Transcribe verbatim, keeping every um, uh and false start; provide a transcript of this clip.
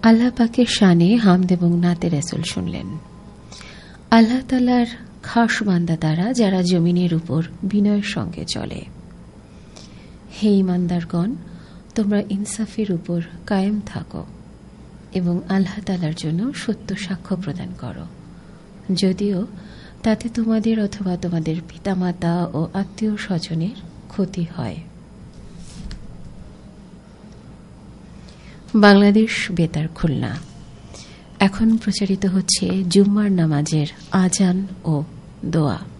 আল্লাহ পাকের শানে হামদ এবং নাতে রাসূল শুনলেন। আল্লাহ তাআলার খাস বান্দা তারা যারা জমিনের উপর বিনয়ের সঙ্গে চলে। হে ঈমানদারগণ, তোমরা ইনসাফের উপর কায়েম থাকো এবং আল্লাহ তাআলার জন্য সত্য সাক্ষ্য প্রদান করো, যদিও তাতে তোমাদের অথবা তোমাদের পিতামাতা ও আত্মীয় স্বজনের ক্ষতি হয়। বাংলাদেশ বেতার খুলনা। এখন প্রচারিত হচ্ছে জুম্মার নামাজের আজান ও দোয়া।